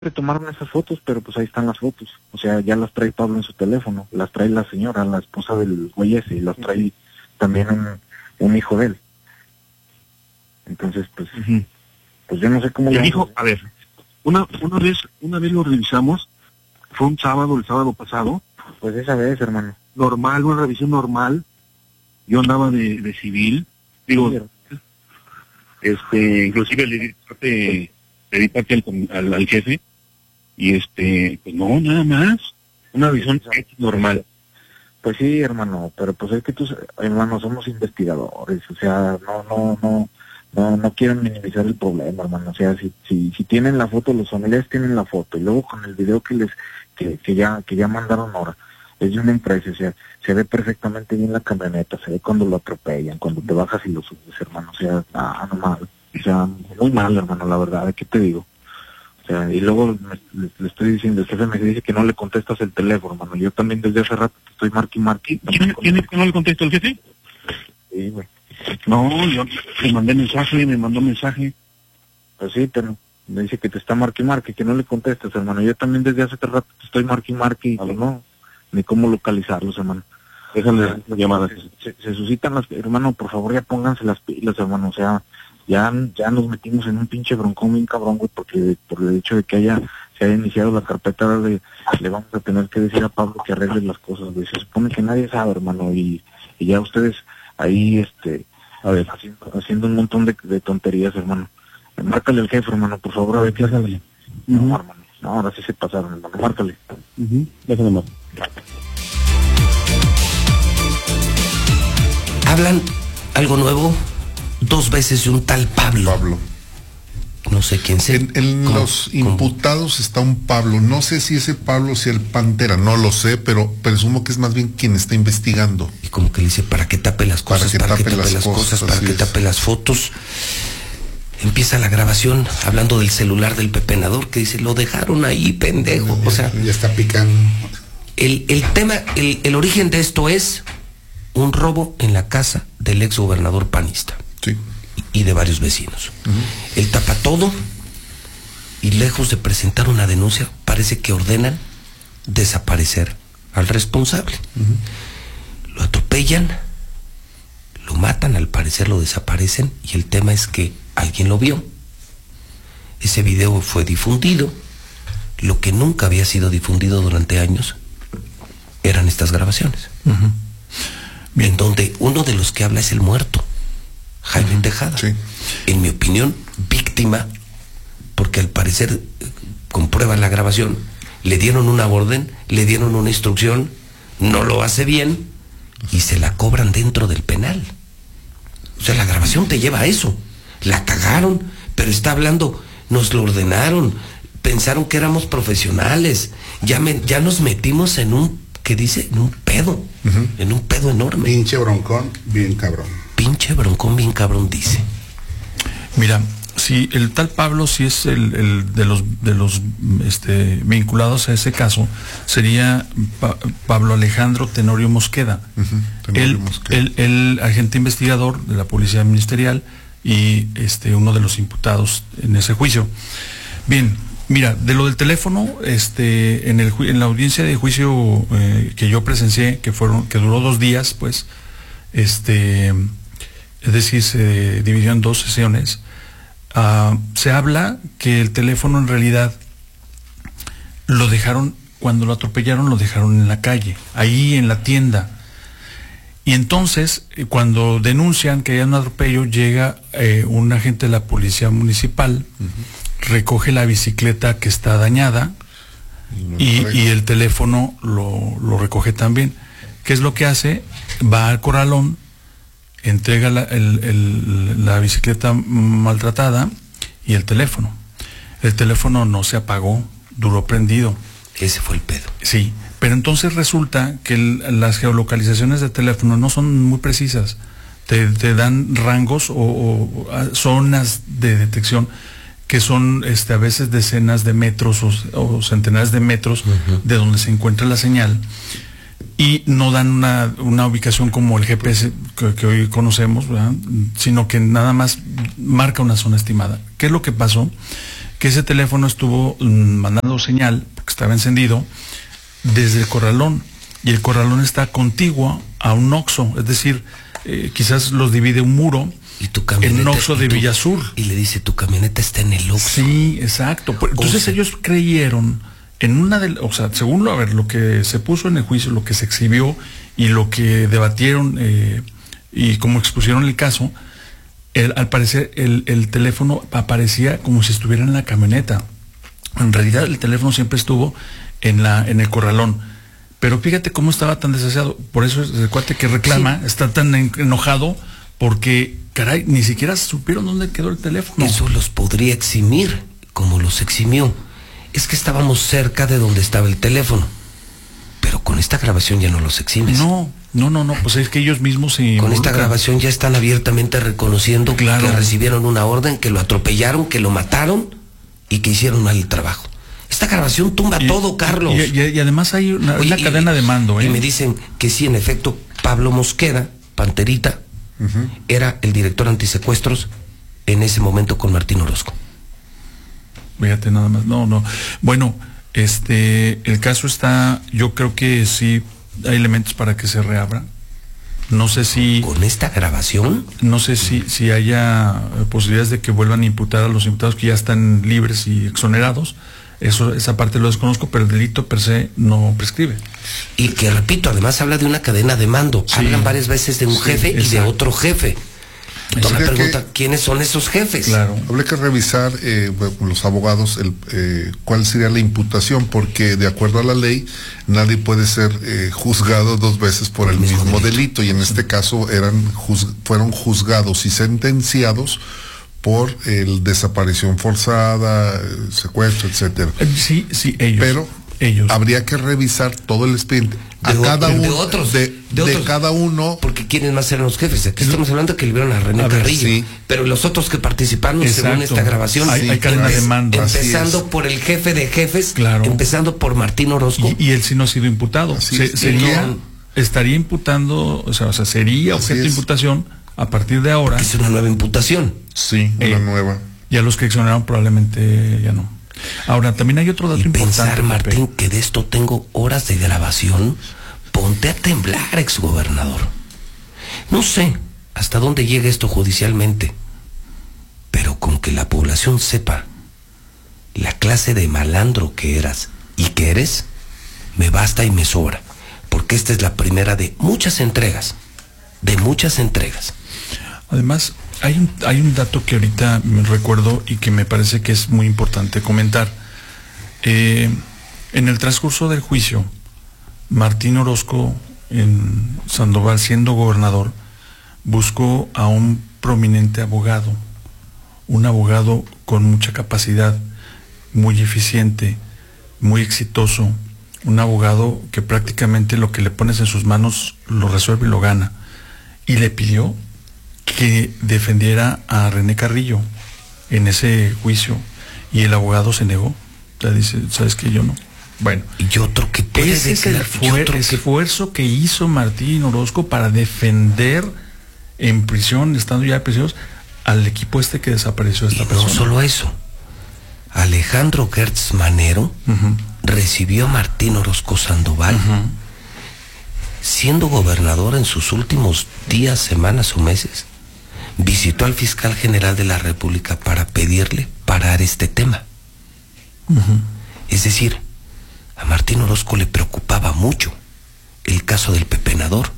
tomaron esas fotos, pero pues ahí están las fotos. O sea, ya las trae Pablo en su teléfono, las trae la señora, la esposa del güey ese, y las trae también un hijo de él. Entonces, pues, pues yo no sé cómo... El hijo, a ver, una vez lo revisamos, fue un sábado, el sábado pasado. Pues esa vez, hermano. Normal, una revisión normal. Yo andaba de civil, digo, inclusive le di parte al jefe, y pues no, nada más, una revisión normal. Pues sí, hermano, pero pues es que tú, hermano, somos investigadores, o sea, no quieren minimizar el problema, hermano. O sea, si tienen la foto, los familiares tienen la foto, y luego con el video que ya mandaron ahora, es de una empresa, o sea, se ve perfectamente bien la camioneta, se ve cuando lo atropellan, cuando te bajas y lo subes, hermano. O sea, no mal, o sea, muy mal, hermano, la verdad, ¿qué te digo? O sea, y luego le estoy diciendo, el jefe me dice que no le contestas el teléfono, hermano. Yo también desde hace rato te estoy marqui. ¿Quién es que no le contesta el jefe? Sí, güey. No, yo le mandé mensaje, me mandó mensaje. Pues sí, pero me dice que te está marqui, que no le contestes, hermano. Yo también desde hace rato te estoy marqui, y pues no, ni cómo localizarlos, hermano. Déjale las llamadas. Se suscitan las... Hermano, por favor, ya pónganse las pilas, hermano. O sea, ya nos metimos en un pinche broncón bien cabrón, güey, porque por el hecho de que se haya iniciado la carpeta, le vamos a tener que decir a Pablo que arregle las cosas, güey. Se supone que nadie sabe, hermano, y ya ustedes ahí, a ver, haciendo un montón de tonterías, hermano. Márcale al jefe, hermano, por favor, a ver qué hace. No, hermano, no, ahora sí se pasaron, hermano, márcale. Déjame más. Hablan algo nuevo 2 veces de un tal Pablo. No sé quién sea. En los imputados está un Pablo. No sé si ese Pablo sea el Pantera, no lo sé, pero presumo que es más bien quien está investigando. Y como que le dice, para que tape las cosas, para que tape las cosas, para que tape las fotos. Empieza la grabación hablando del celular del pepenador, que dice, lo dejaron ahí, pendejo. O sea, ya está picando. El tema, el origen de esto es un robo en la casa del ex gobernador panista. Sí. Y de varios vecinos. Él tapa todo y lejos de presentar una denuncia, parece que ordenan desaparecer al responsable. Lo atropellan, lo matan, al parecer lo desaparecen, y el tema es que alguien lo vio. Ese video fue difundido. Lo que nunca había sido difundido durante años eran estas grabaciones. En donde uno de los que habla es el muerto, Jaime Tejada. Sí. En mi opinión, víctima, porque al parecer comprueban la grabación, le dieron una orden, le dieron una instrucción, no lo hace bien y se la cobran dentro del penal. O sea, la grabación te lleva a eso. La cagaron, pero está hablando, nos lo ordenaron, pensaron que éramos profesionales, ya nos metimos en un, ¿qué dice? En un pedo, en un pedo enorme. Pinche broncón, bien cabrón. Pinche broncón, bien cabrón, dice. Mira, si el tal Pablo, si es el de los vinculados a ese caso, sería Pablo Alejandro Tenorio Mosqueda. El agente investigador de la Policía Ministerial y uno de los imputados en ese juicio. Bien, mira, de lo del teléfono, en la audiencia de juicio que yo presencié, que duró 2 días, pues, es decir, se dividió en 2 sesiones. Se habla que el teléfono en realidad lo dejaron, cuando lo atropellaron, lo dejaron en la calle, ahí en la tienda. Y entonces, cuando denuncian que hay un atropello, llega un agente de la policía municipal, recoge la bicicleta que está dañada y el teléfono lo recoge también. ¿Qué es lo que hace? Va al corralón, entrega la bicicleta maltratada y el teléfono. El teléfono no se apagó, duró prendido. Ese fue el pedo. Sí, pero entonces resulta que las geolocalizaciones de teléfono no son muy precisas. Te dan rangos o zonas de detección que son a veces decenas de metros o centenares de metros de donde se encuentra la señal. Y no dan una ubicación como el GPS que hoy conocemos, ¿verdad? Sino que nada más marca una zona estimada. ¿Qué es lo que pasó? que ese teléfono estuvo mandando señal, porque estaba encendido, desde el Corralón, y el Corralón está contiguo a un Oxxo, es decir, quizás los divide un muro, y tu camioneta, en Oxxo de Villasur. Y le dice, tu camioneta está en el Oxxo. Sí, exacto. Entonces ellos creyeron en una de, o sea, según lo que se puso en el juicio, lo que se exhibió y lo que debatieron y como expusieron el caso, al parecer el teléfono aparecía como si estuviera en la camioneta. En realidad el teléfono siempre estuvo en el Corralón. Pero fíjate cómo estaba tan desasiado. Por eso el cuate que reclama está tan enojado, porque, caray, ni siquiera supieron dónde quedó el teléfono. Eso los podría eximir, como los eximió. Es que estábamos cerca de donde estaba el teléfono. Pero con esta grabación ya no los eximes. No, pues es que ellos mismos se con involucran. esta grabación ya están abiertamente reconociendo que recibieron una orden, que lo atropellaron, que lo mataron y que hicieron mal el trabajo. Esta grabación tumba todo, Carlos. Y además hay una cadena de mando. Y me dicen que sí, en efecto, Pablo Mosqueda, Panterita, era el director antisecuestros en ese momento con Martín Orozco. Fíjate nada más. No. Bueno, el caso está, yo creo que sí hay elementos para que se reabra. No sé si... ¿Con esta grabación? No sé si haya posibilidades de que vuelvan a imputar a los imputados que ya están libres y exonerados. Esa parte lo desconozco, pero el delito per se no prescribe. Y que, repito, además habla de una cadena de mando. Sí. Hablan varias veces de un jefe y de otro jefe. Entonces la pregunta, ¿quiénes son esos jefes? Claro. Habría que revisar los abogados cuál sería la imputación, porque de acuerdo a la ley nadie puede ser juzgado dos veces por el mismo delito, y en este caso fueron juzgados y sentenciados por desaparición forzada, secuestro, etcétera. Sí, ellos. Pero ellos habría que revisar todo el expediente. De cada uno. Porque ¿quiénes más eran los jefes? Aquí estamos hablando que liberaron a René Carrillo. Sí. Pero los otros que participaron, según esta grabación, hay cadena de mando. Empezando por el jefe de jefes, empezando por Martín Orozco. Y él sí no ha sido imputado. Estaría imputando, o sea, sería objeto de imputación a partir de ahora. Porque es una nueva imputación. Sí, una nueva. Y a los que exoneraron probablemente ya no. Ahora, también hay otro dato importante. Pensar, Martín, que de esto tengo horas de grabación. Ponte a temblar, exgobernador. No sé hasta dónde llega esto judicialmente, pero con que la población sepa la clase de malandro que eras y que eres, me basta y me sobra, porque esta es la primera de muchas entregas. Además, hay un dato que ahorita me recuerdo y que me parece que es muy importante comentar. En el transcurso del juicio, Martín Orozco en Sandoval, siendo gobernador, buscó a un prominente abogado, un abogado con mucha capacidad, muy eficiente, muy exitoso, un abogado que prácticamente lo que le pones en sus manos lo resuelve y lo gana. Y le pidió que defendiera a René Carrillo en ese juicio, y el abogado se negó. Le dice, ¿sabes qué? Yo no. Bueno, y otro que puede ese es el esfuerzo que hizo Martín Orozco para defender en prisión, estando ya presos, al equipo que desapareció esta persona. No solo eso, Alejandro Gertz Manero recibió a Martín Orozco Sandoval, siendo gobernador en sus últimos días, semanas o meses. Visitó al fiscal general de la República para pedirle parar este tema. Es decir, a Martín Orozco le preocupaba mucho el caso del pepenador.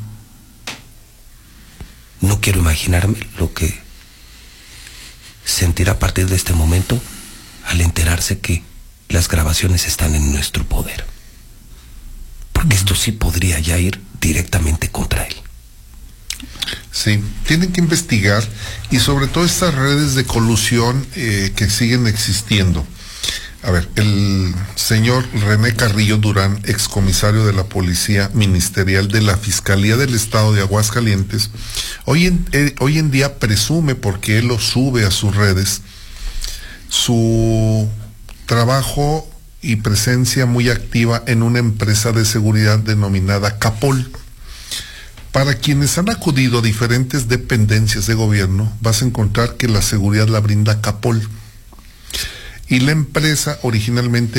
No quiero imaginarme lo que sentirá a partir de este momento al enterarse que las grabaciones están en nuestro poder. Porque esto sí podría ya ir directamente contra él. Sí, tienen que investigar, y sobre todo estas redes de colusión que siguen existiendo. A ver, el señor René Carrillo Durán, excomisario de la Policía Ministerial de la Fiscalía del Estado de Aguascalientes, hoy en día presume, porque él lo sube a sus redes, su trabajo y presencia muy activa en una empresa de seguridad denominada Capol. Para quienes han acudido a diferentes dependencias de gobierno, vas a encontrar que la seguridad la brinda Capol. y la empresa originalmente